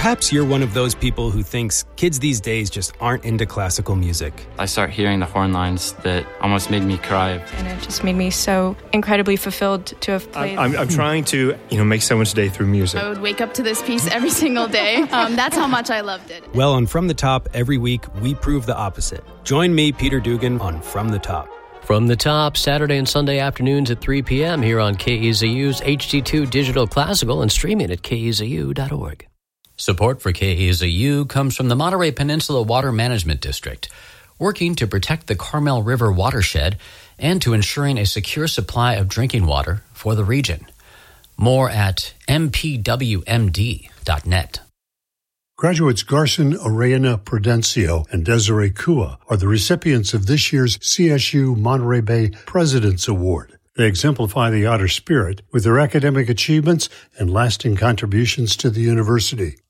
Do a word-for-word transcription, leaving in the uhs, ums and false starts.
Perhaps you're one of those people who thinks kids these days just aren't into classical music. I start hearing the horn lines that almost made me cry. And it just made me so incredibly fulfilled to have played. I'm, I'm, I'm trying to, you know, make someone's day through music. I would wake up to this piece every single day. Um, that's how much I loved it. Well, on From the Top, every week, we prove the opposite. Join me, Peter Dugan, on From the Top. From the Top, Saturday and Sunday afternoons at three p.m. here on K E Z U's H D two Digital Classical and streaming at K E Z U dot org. Support for K E Z U comes from the Monterey Peninsula Water Management District, working to protect the Carmel River watershed and to ensuring a secure supply of drinking water for the region. More at m p w m d dot net. Graduates Garson Arellana Prudencio and Desiree Kua are the recipients of this year's C S U Monterey Bay President's Award. They exemplify the otter spirit with their academic achievements and lasting contributions to the university.